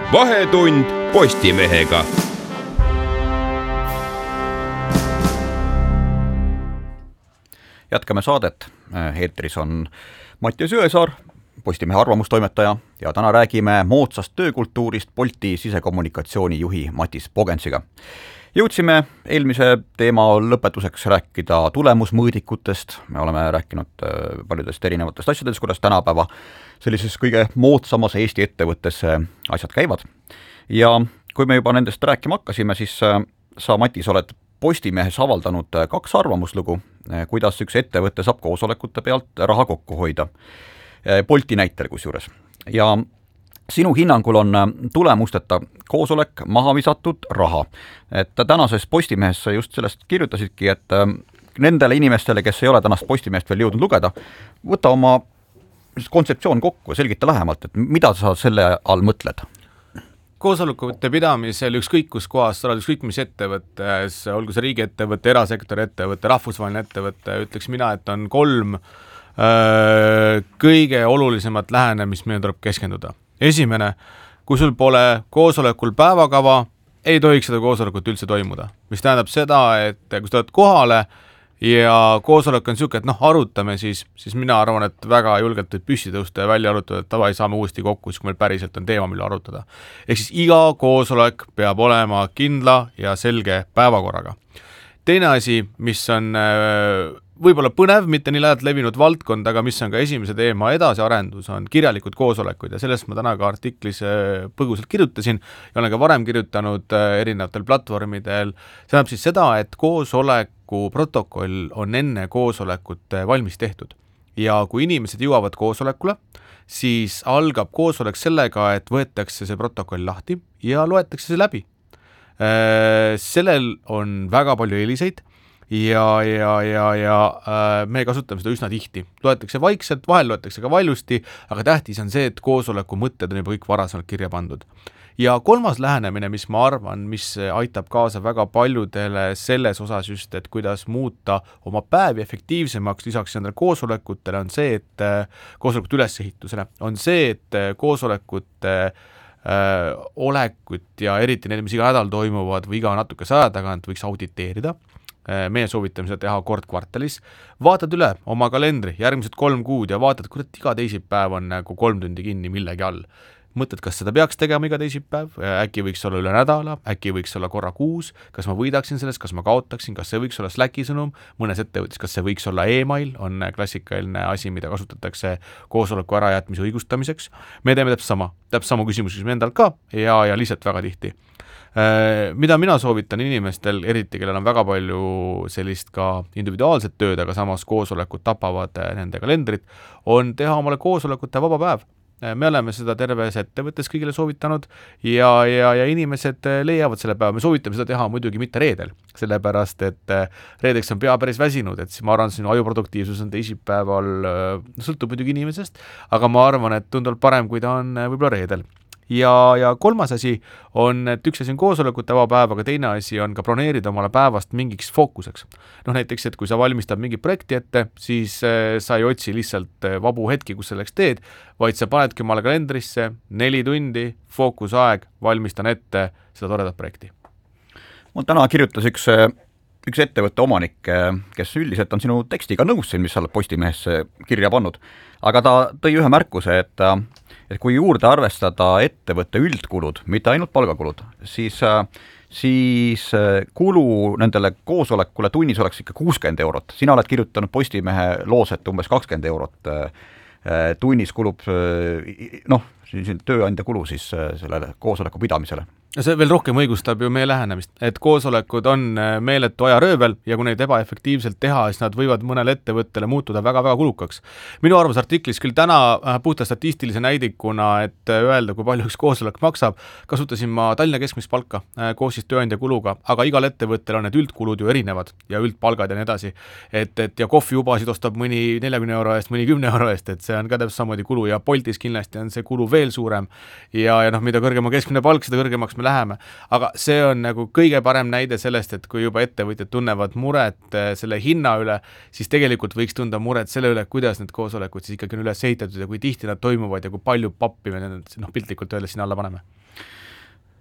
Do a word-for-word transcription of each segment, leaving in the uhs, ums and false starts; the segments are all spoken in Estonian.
Vahetund Postimehega. Jätkame saadet. Eetris on Mattias Jõesaar, Postimehe arvamustoimetaja, ja täna räägime moodsast töökultuurist Bolti sisekommunikatsiooni juhi Matis Pogensiga. Jõudsime eelmise teema lõpetuseks rääkida tulemusmõõdikutest. Me oleme rääkinud paljudest erinevatest asjadest, kuidas tänapäeva sellises kõige moodsamas Eesti ettevõttes asjad käivad. Ja kui me juba nendest rääkima hakkasime, siis sa, Matis, oled Postimehes avaldanud kaks arvamuslugu, kuidas üks ettevõte saab koosolekute pealt raha kokku hoida. Bolti näitel kusjuures. Ja sinu hinnangul on tulemusteta koosolek maha visatud raha. Et tänases Postimehes just sellest kirjutasidki, et nendele inimestele, kes ei ole tänast Postimehest veel jõudnud lugeda, võta oma kontseptsioon kokku ja selgita lähemalt, et mida sa selle all mõtled? Koosolekute pidamisel ükskõik kus kohas, sa oled ükskõik mis ettevõttes, olgu see riigiettevõte, erasektori ettevõte, rahvusvaheline ettevõte, ütleks mina, et on kolm öö, kõige olulisemat lähenemist, millele tuleb keskenduda. Esimene, kui sul pole koosolekul päevakava, ei tohiks seda koosolekut üldse toimuda. Mis tähendab seda, et kui sa oled kohale ja koosolek on niisugune, et noh, arutame, siis, siis mina arvan, et väga julgelt võib püsti tõusta ja välja arutada, et tava ei saame uuesti kokku, siis kui meil päriselt on teema, mille arutada. Ehk siis iga koosolek peab olema kindla ja selge päevakorraga. Teine asi, mis on võib-olla põnev, mitte nii lähedalt levinud valdkond, aga mis on ka esimese teema edasiarendus, on kirjalikud koosolekud ja sellest ma täna ka artiklis põgusalt kirjutasin ja olen ka varem kirjutanud erinevatel platvormidel. See tähendab siis seda, et koosoleku protokoll on enne koosolekut valmis tehtud ja kui inimesed jõuavad koosolekule, siis algab koosolek sellega, et võetakse see protokoll lahti ja loetakse see läbi. Sellel on väga palju eeliseid ja, ja, ja, ja me kasutame seda üsna tihti. Loetakse vaikselt, vahel loetakse ka valjusti, aga tähtis on see, et koosoleku mõtted on juba kõik varasemalt kirja pandud. Ja kolmas lähenemine, mis ma arvan, mis aitab kaasa väga paljudele selles osas just, et kuidas muuta oma päevi efektiivsemaks lisaks nendele koosolekutele, on see, et koosolekute ülesehitusele, on see, et koosolekute öö, olekut ja eriti need, mis iga nädal toimuvad või iga natuke saja tagant võiks auditeerida. Meie soovitame seda teha kord kvartalis. Vaatad üle oma kalendri järgmised kolm kuud ja vaatad, kurat, iga teisipäev on nagu kolm tundi kinni millegi all. Mõtled, kas seda peaks tegema iga teisipäev, äkki võiks olla üle nädala, äkki võiks olla korra kuus, kas ma võidaksin sellest, kas ma kaotaksin, kas see võiks olla Slacki sõnum, mõnes ettevõttes, kas see võiks olla e-mail, on klassikaline asi, mida kasutatakse koosoleku ärajätmise õigustamiseks. Me teeme täpselt sama, täpselt sama küsimus me endalt ka ja, ja lihtsalt väga tihti. Mida mina soovitan inimestel, eriti kellel on väga palju sellist ka individuaalset tööd, aga samas koosolekud tapavad nende kalendrit, on teha omale koosolekute vaba päev. Me oleme seda terves ettevõttes kõigile soovitanud ja, ja, ja inimesed leiavad selle päeva. Me soovitame seda teha muidugi mitte reedel, sellepärast et reedeks on pea päris väsinud, et ma arvan, sinu ajuproduktiivsus on teisipäeval, sõltub muidugi inimesest, aga ma arvan, et tunduvalt parem, kui ta on võib-olla reedel. Ja, ja kolmas asi on, et üks asi on koosolekute vaba päev, aga teine asi on ka broneerida omale päevast mingiks fookuseks. Noh, näiteks, et kui sa valmistad mingi projekti ette, siis sa ei otsi lihtsalt vabu hetki, kus selleks teed, vaid sa panedki omale kalendrisse neli tundi, fookusaeg, valmistan ette seda toredat projekti. Mul täna kirjutas üks, üks ettevõtte omanik, kes üldiselt on sinu tekstiga nõus siin, mis sa oled Postimehes kirja pannud, aga ta tõi ühe märkuse, et et kui juurde arvestada ettevõtte üldkulud, mitte ainult palgakulud, siis, siis kulu nendele koosolekule tunnis oleks ikka kuuskümmend eurot. Sina oled kirjutanud Postimehe loos, et umbes kakskümmend eurot tunnis kulub, noh, tööandja kulu siis sellele koosoleku pidamisele. See veel rohkem õigustab ju meie lähenemist, et koosolekud on meeletu ajaröövel ja kui neid ebaefektiivselt teha, siis nad võivad mõnele ettevõttele muutuda väga-väga kulukaks. Minu arvamus artiklis küll täna puhta statistilise näidikuna, et öelda, kui palju üks koosolek maksab, kasutasin ma Tallinna keskmist palka koos siis tööandja kuluga, aga igal ettevõttel on need üldkulud ju erinevad ja üldpalgad ja nii edasi. Et, et ja kohviubasid ostab mõni neljakümne euro eest, mõni kümne euro eest, et see on ka täpselt samamoodi kulu ja Boltis kindlasti on see kulu veel suurem ja, ja noh, mida kõrgema keskmine palk, seda kõrgemaks me läheme. Aga see on nagu kõige parem näide sellest, et kui juba ettevõtjad tunnevad muret selle hinna üle, siis tegelikult võiks tunda muret selle üle, kuidas need koosolekud siis ikkagi on üles ehitatud ja kui tihti nad toimuvad ja kui palju pappi me noh, piltlikult öeldes sinna alla paneme.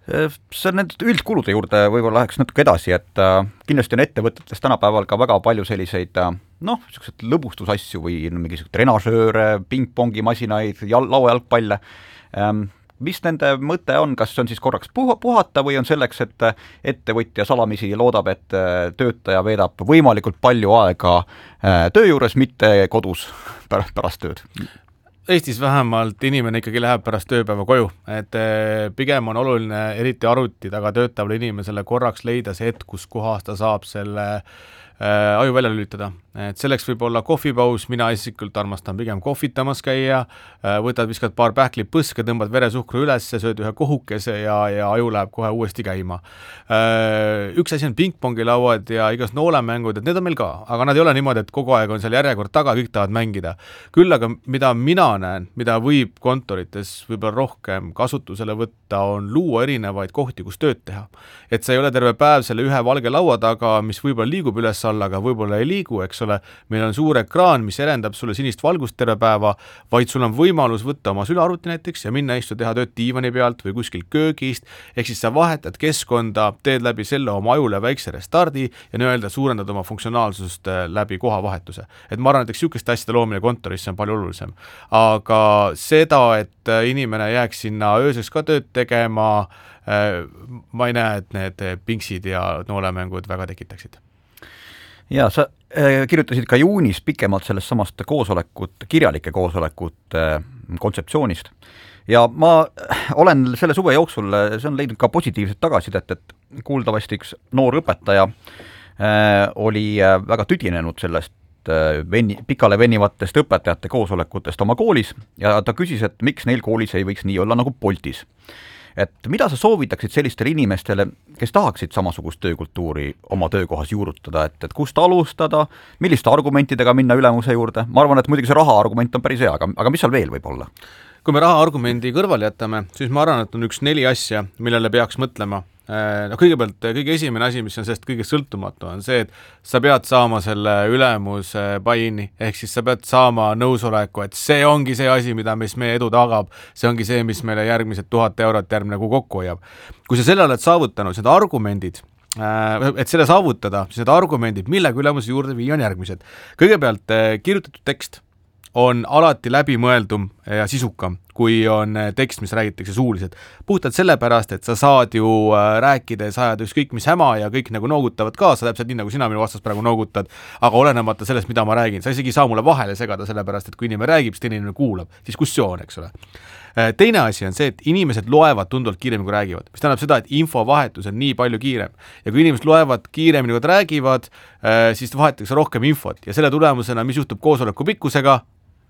See on nende üldkulude juurde võib-olla läheks natuke edasi, et kindlasti on ettevõtetes tänapäeval ka väga palju selliseid noh, sellised lõbustusasju või mingisugused trenažööre, pingpongimasinaid, jal-, lauajalgpalle. Mis nende mõte on, kas see on siis korraks puh- puhata või on selleks, et ettevõtja salamisi loodab, et töötaja veedab võimalikult palju aega töö juures, mitte kodus pärast tööd? Eestis vähemalt inimene ikkagi läheb pärast tööpäeva koju, et pigem on oluline eriti arvuti taga töötavale inimesele korraks leida see hetk, kus kohas ta saab selle äh, aju välja lülitada. Et selleks võib olla kohvipaus, mina isiklikult armastan pigem kohvitamas käia, võtad, viskad paar pähklit põske, tõmbad veresuhkru üles, sööd ühe kohukese ja, ja aju läheb kohe uuesti käima. Üks asi on pingpongilauad ja igas noolemängud, et need on meil ka, aga nad ei ole niimoodi, et kogu aeg on seal järjekord taga, kõik tahavad mängida. Küll aga mida mina näen, mida võib kontorites võib-olla rohkem kasutusele võtta, on luua erinevaid kohti, kus tööd teha. Et sa ei ole terve päev selle ühe valge laua taga, mis võib-olla liigub üles alla, aga võib-olla ei liigu, eks ole. Meil on suur ekraan, mis erendab sulle sinist valgust terve päeva, vaid sul on võimalus võtta oma sülearvuti näiteks ja minna istu teha tööd diivani pealt või kuskil köögist, ehk siis sa vahetad keskkonda, teed läbi selle oma ajule väikse restardi ja nii-öelda suurendad oma funktsionaalsust läbi kohavahetuse. Et ma arvan, näiteks niisugust asjade loomine kontorisse on palju olulisem. Aga seda, et inimene jääks sinna ööseks ka tööd tegema, ma ei näe, et need pingsid ja noolemängud väga tekitaksid. Ja sa äh, kirjutasid ka juunis pikemalt sellest samast koosolekut, kirjalike koosolekut äh, kontseptsioonist. Ja ma olen selle suve jooksul, see on leidnud ka positiivset tagasisidet, et kuuldavasti üks noor õpetaja äh, oli väga tüdinenud sellest äh, veni, pikale venivatest õpetajate koosolekutest oma koolis ja ta küsis, et miks neil koolis ei võiks nii olla nagu Boltis. Et mida sa soovitaksid sellistele inimestele, kes tahaksid samasugust töökultuuri oma töökohas juurutada, et, et kust alustada, milliste argumentidega minna ülemuse juurde? Ma arvan, et muidugi see raha argument on päris hea, aga, aga mis seal veel võib olla? Kui me raha argumendi kõrvale jätame, siis ma arvan, et on üks neli asja, millele peaks mõtlema. No kõigepealt, kõige esimene asi, mis on sellest kõige sõltumatu, on see, et sa pead saama selle ülemuse buy-in'i, ehk siis sa pead saama nõusoleku, et see ongi see asi, mida mis meie edu tagab, see ongi see, mis meile järgmised tuhat eurot järgmine kuu kokku hoiab. Kui sa selle oled saavutanud, need argumendid, et selle saavutada, siis need argumendid, millega ülemuse juurde viia on järgmised. Kõigepealt kirjutatud tekst on alati läbimõeldum ja sisukam, kui on tekst, mis räägitakse suuliselt. Puhtalt sellepärast, et sa saad ju rääkida ja sa ajad ükskõik mis häma ja kõik nagu noogutavad kaasa, täpselt nii nagu sina minu vastas praegu noogutad, aga olenemata sellest, mida ma räägin. Sa isegi saa mulle vahele segada sellepärast, et kui inimene räägib, siis teine inimene kuulab. Diskussioon, eks ole. Teine asi on see, et inimesed loevad tunduvalt kiiremini, kui räägivad. Mis tähendab seda, et infovahetus on nii palju kiirem. Ja kui inimesed loevad kiiremini, kui räägivad, siis vahetakse rohkem infot. Ja selle tulemusena, mis juhtub koosoleku pikkusega,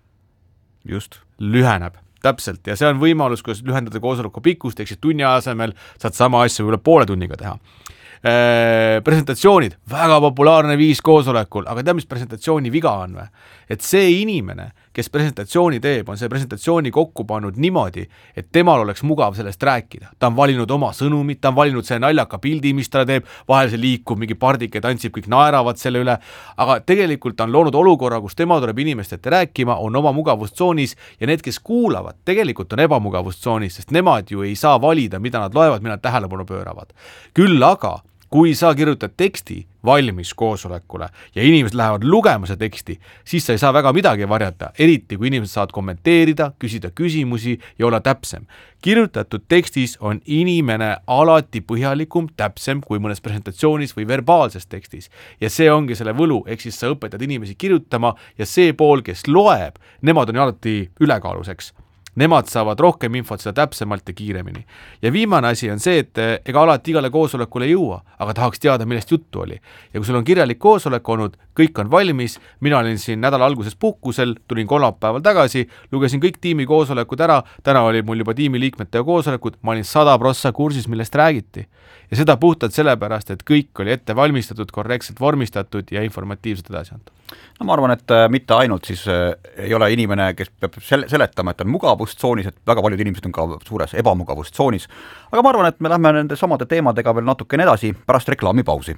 just lüheneb. Täpselt, ja see on võimalus, kus lühendada koosoleku pikkust, ehk siis tunni asemel saad sama asja võib-olla poole tunniga teha. Äh, presentatsioonid, väga populaarne viis koosolekul, aga tea, mis presentatsiooni viga on või? Et see inimene, kes presentatsiooni teeb, on see presentatsiooni kokku pannud niimoodi, et temal oleks mugav sellest rääkida. Ta on valinud oma sõnumit, ta on valinud see naljaka pildi, mis ta teeb, vahel see liikub, mingi pardike tantsib, kõik naeravad selle üle, aga tegelikult on loonud olukorra, kus tema tuleb inimest ette rääkima, on oma mugavustsoonis ja need, kes kuulavad, tegelikult on ebamugavustsoonis, sest nemad ju ei saa valida, mida nad loevad, mida nad tähelepanu pööravad. Küll aga kui sa kirjutad teksti valmis koosolekule ja inimesed lähevad lugema see teksti, siis sa ei saa väga midagi varjata, eriti kui inimesed saavad kommenteerida, küsida küsimusi ja olla täpsem. Kirjutatud tekstis on inimene alati põhjalikum, täpsem kui mõnes presentatsioonis või verbaalses tekstis. Ja see ongi selle võlu, ehk siis sa õpetad inimesi kirjutama ja see pool, kes loeb, nemad on alati ülekaaluseks. Nemad saavad rohkem infot seda täpsemalt ja kiiremini. Ja viimane asi on see, et ega alati igale koosolekule ei jõua, aga tahaks teada, millest juttu oli. Ja kui sul on kirjalik koosolek olnud, kõik on valmis, mina olin siin nädala alguses puhkusel, tulin kolmapäeval tagasi, lugesin kõik tiimi koosolekud ära, täna oli mul juba tiimi liikmete koosolekud, ma olin sada prossa kursis, millest räägiti. Ja seda puhtalt sellepärast, et kõik oli ette valmistatud, korrektselt vormistatud ja informatiivselt edasi antud. No ma arvan, et mitte ainult siis ei ole inimene, kes peab seletama, et on mugavustsoonis, et väga paljud inimesed on ka suures ebamugavustsoonis, aga ma arvan, et me lähme nende samade teemadega veel natukene edasi pärast reklaamipausi.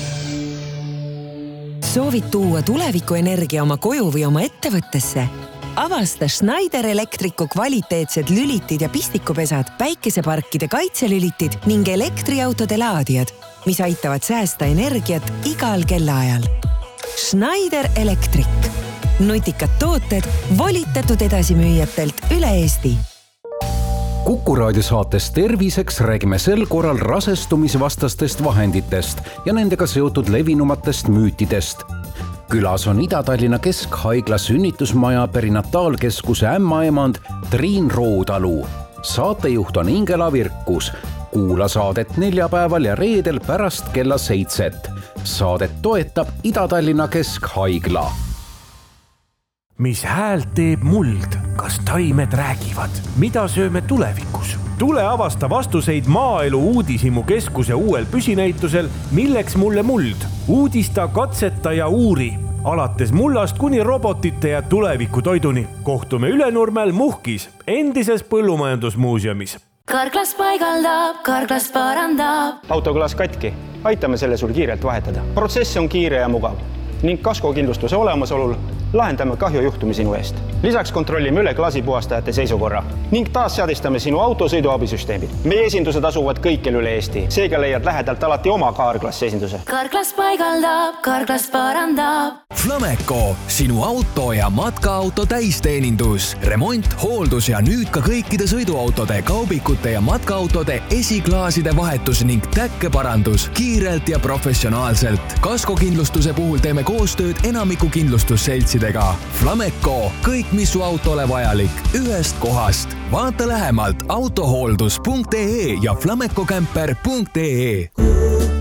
Soovid tuua tulevikuenergia oma koju või oma ettevõttesse? Avasta Schneider Electricu kvaliteetsed lülitid ja pistikupesad, päikeseparkide kaitselülitid ning elektriautode laadijad, mis aitavad säästa energiat igal kellaajal. Schneider Electric. Nutikad tooted volitatud edasimüüjatelt üle Eesti. Kuku raadio saates Terviseks räägime sel korral rasestumisvastastest vahenditest ja nendega seotud levinumatest müütidest. Külas on Ida-Tallinna Keskhaigla sünnitusmaja perinataalkeskuse ämmaemand Triin Roodalu. Saatejuht on Ingela Virkus. Kuula saadet neljapäeval ja reedel pärast kella seitset. Saadet toetab Ida-Tallinna Keskhaigla. Mis häält teeb muld? Kas taimed räägivad? Mida sööme tulevikus? Tule avasta vastuseid Maaelu Uudishimu keskuse uuel püsinäitusel Milleks mulle muld? Uudista, katseta ja uuri. Alates mullast kuni robotite ja tulevikutoiduni. Kohtume Ülenurmel Muhkis, endises põllumajandusmuuseumis. Karklas paigaldab, Karklas parandab. Autoklaas katki. Aitame selle sul kiirelt vahetada. Protsess on kiire ja mugav. Ning kaskokindlustuse olemasolul lahendame kahjujuhtumi sinu eest. Lisaks kontrollime üle klaasipuhastajate seisukorra ning taas seadistame sinu auto sõiduabisüsteemid. Meie esindused asuvad kõikjal üle Eesti. Seega leiad lähedalt alati oma Karklas esinduse. Karklas paigaldab, Karklas parandab. Flameco, sinu auto ja matkaauto täisteenindus. Remont, hooldus ja nüüd ka kõikide sõiduautode, kaubikute ja matkaautode esiklaaside vahetus ning täkkeparandus kiirelt ja professionaalselt. Kaskokindlustuse puhul teeme koostööd enamiku kindlustusseltsidega. Flameco, kõik mis su autole vajalik, ühest kohast. Vaata lähemalt autohooldus punkt ee ja flamecocamper punkt ee.